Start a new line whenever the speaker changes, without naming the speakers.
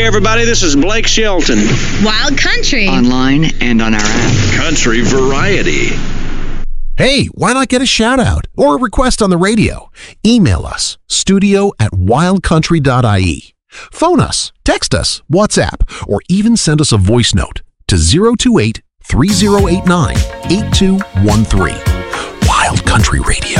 Hey, everybody, this is Blake Shelton.
Wild Country.
Online and on our app.
Country Variety.
Hey, why not get a shout out or a request on the radio? Email us, studio@wildcountry.ie. Phone us, text us, WhatsApp, or even send us a voice note to 028-3089-8213. Wild Country Radio.